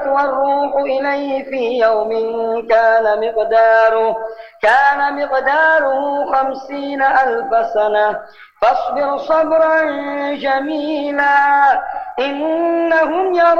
نزلت والروح إليه في يوم كان مقداره 50,000 سنة فاصبر صبرا جميلا إنهم يرونك